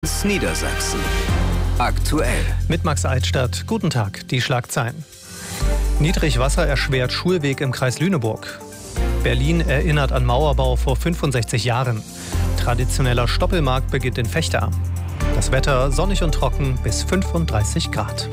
Niedersachsen. Aktuell. Mit Max Eitstadt. Guten Tag, die Schlagzeilen. Niedrigwasser erschwert Schulweg im Kreis Lüneburg. Berlin erinnert an Mauerbau vor 65 Jahren. Traditioneller Stoppelmarkt beginnt in Vechta. Das Wetter sonnig und trocken bis 35 Grad.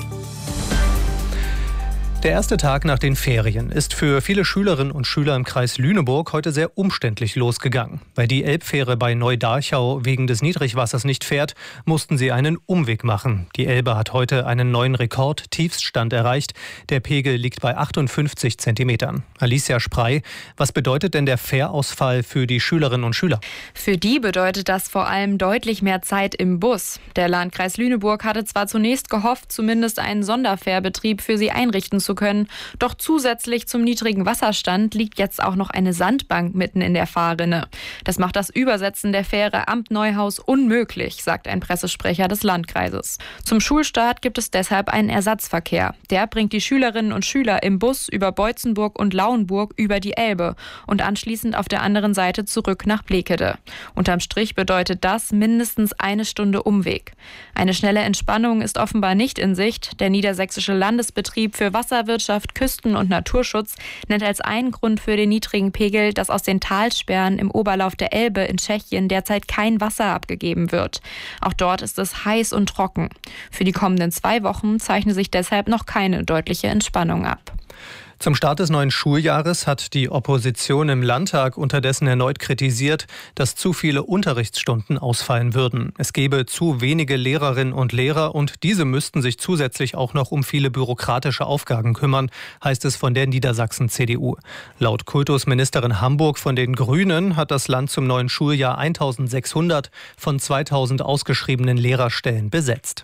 Der erste Tag nach den Ferien ist für viele Schülerinnen und Schüler im Kreis Lüneburg heute sehr umständlich losgegangen. Weil die Elbfähre bei Neudarchau wegen des Niedrigwassers nicht fährt, mussten sie einen Umweg machen. Die Elbe hat heute einen neuen Rekord-Tiefststand erreicht. Der Pegel liegt bei 58 Zentimetern. Alicia Sprey, was bedeutet denn der Fährausfall für die Schülerinnen und Schüler? Für die bedeutet das vor allem deutlich mehr Zeit im Bus. Der Landkreis Lüneburg hatte zwar zunächst gehofft, zumindest einen Sonderfährbetrieb für sie einrichten zu können. Doch zusätzlich zum niedrigen Wasserstand liegt jetzt auch noch eine Sandbank mitten in der Fahrrinne. Das macht das Übersetzen der Fähre Amt Neuhaus unmöglich, sagt ein Pressesprecher des Landkreises. Zum Schulstart gibt es deshalb einen Ersatzverkehr. Der bringt die Schülerinnen und Schüler im Bus über Beutzenburg und Lauenburg über die Elbe und anschließend auf der anderen Seite zurück nach Blekede. Unterm Strich bedeutet das mindestens eine Stunde Umweg. Eine schnelle Entspannung ist offenbar nicht in Sicht. Der Niedersächsische Landesbetrieb für Wasserwirtschaft, Küsten- und Naturschutz nennt als einen Grund für den niedrigen Pegel, dass aus den Talsperren im Oberlauf der Elbe in Tschechien derzeit kein Wasser abgegeben wird. Auch dort ist es heiß und trocken. Für die kommenden 2 Wochen zeichne sich deshalb noch keine deutliche Entspannung ab. Zum Start des neuen Schuljahres hat die Opposition im Landtag unterdessen erneut kritisiert, dass zu viele Unterrichtsstunden ausfallen würden. Es gebe zu wenige Lehrerinnen und Lehrer und diese müssten sich zusätzlich auch noch um viele bürokratische Aufgaben kümmern, heißt es von der Niedersachsen-CDU. Laut Kultusministerin Hamburg von den Grünen hat das Land zum neuen Schuljahr 1600 von 2000 ausgeschriebenen Lehrerstellen besetzt.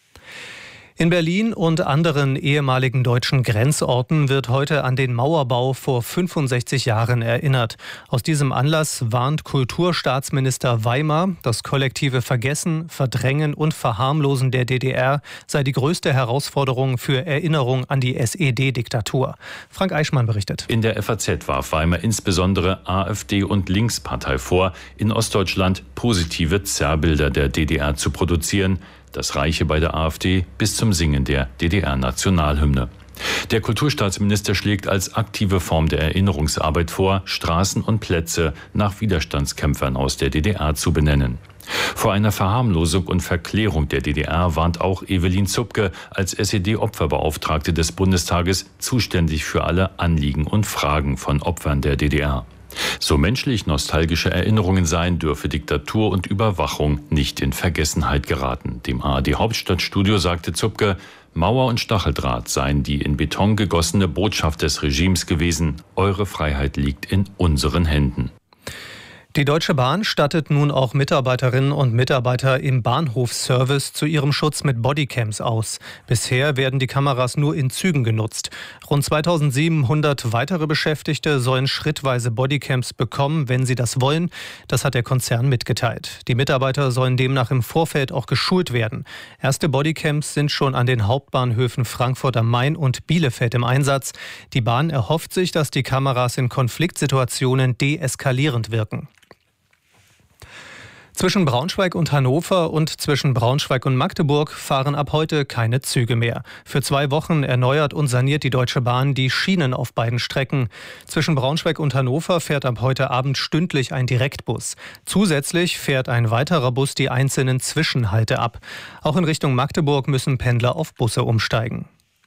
In Berlin und anderen ehemaligen deutschen Grenzorten wird heute an den Mauerbau vor 65 Jahren erinnert. Aus diesem Anlass warnt Kulturstaatsminister Weimer, das kollektive Vergessen, Verdrängen und Verharmlosen der DDR sei die größte Herausforderung für Erinnerung an die SED-Diktatur. Frank Eichmann berichtet. In der FAZ warf Weimer insbesondere AfD und Linkspartei vor, in Ostdeutschland positive Zerrbilder der DDR zu produzieren. Das reiche bei der AfD bis zum Singen der DDR-Nationalhymne. Der Kulturstaatsminister schlägt als aktive Form der Erinnerungsarbeit vor, Straßen und Plätze nach Widerstandskämpfern aus der DDR zu benennen. Vor einer Verharmlosung und Verklärung der DDR warnt auch Evelyn Zupke als SED-Opferbeauftragte des Bundestages, zuständig für alle Anliegen und Fragen von Opfern der DDR. So menschlich nostalgische Erinnerungen seien, dürfe Diktatur und Überwachung nicht in Vergessenheit geraten. Dem ARD-Hauptstadtstudio sagte Zupke, Mauer und Stacheldraht seien die in Beton gegossene Botschaft des Regimes gewesen. Eure Freiheit liegt in unseren Händen. Die Deutsche Bahn stattet nun auch Mitarbeiterinnen und Mitarbeiter im Bahnhofsservice zu ihrem Schutz mit Bodycams aus. Bisher werden die Kameras nur in Zügen genutzt. Rund 2700 weitere Beschäftigte sollen schrittweise Bodycams bekommen, wenn sie das wollen. Das hat der Konzern mitgeteilt. Die Mitarbeiter sollen demnach im Vorfeld auch geschult werden. Erste Bodycams sind schon an den Hauptbahnhöfen Frankfurt am Main und Bielefeld im Einsatz. Die Bahn erhofft sich, dass die Kameras in Konfliktsituationen deeskalierend wirken. Zwischen Braunschweig und Hannover und zwischen Braunschweig und Magdeburg fahren ab heute keine Züge mehr. Für 2 Wochen erneuert und saniert die Deutsche Bahn die Schienen auf beiden Strecken. Zwischen Braunschweig und Hannover fährt ab heute Abend stündlich ein Direktbus. Zusätzlich fährt ein weiterer Bus die einzelnen Zwischenhalte ab. Auch in Richtung Magdeburg müssen Pendler auf Busse umsteigen.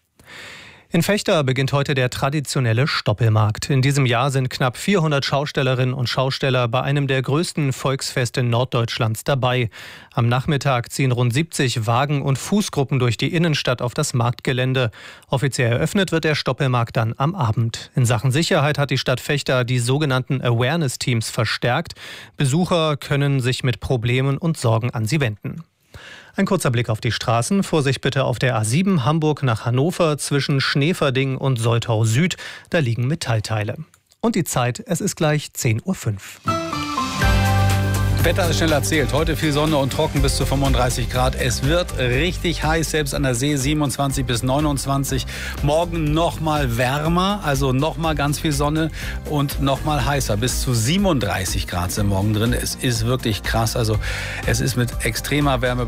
In Vechta beginnt heute der traditionelle Stoppelmarkt. In diesem Jahr sind knapp 400 Schaustellerinnen und Schausteller bei einem der größten Volksfeste Norddeutschlands dabei. Am Nachmittag ziehen rund 70 Wagen und Fußgruppen durch die Innenstadt auf das Marktgelände. Offiziell eröffnet wird der Stoppelmarkt dann am Abend. In Sachen Sicherheit hat die Stadt Vechta die sogenannten Awareness-Teams verstärkt. Besucher können sich mit Problemen und Sorgen an sie wenden. Ein kurzer Blick auf die Straßen. Vorsicht bitte auf der A7 Hamburg nach Hannover zwischen Schneverding und Soltau Süd. Da liegen Metallteile. Und die Zeit, es ist gleich 10:05 Uhr. Wetter ist schnell erzählt. Heute viel Sonne und trocken bis zu 35 Grad. Es wird richtig heiß, selbst an der See 27 bis 29. Morgen nochmal wärmer, also nochmal ganz viel Sonne und nochmal heißer. Bis zu 37 Grad sind morgen drin. Es ist wirklich krass. Also es ist mit extremer Wärme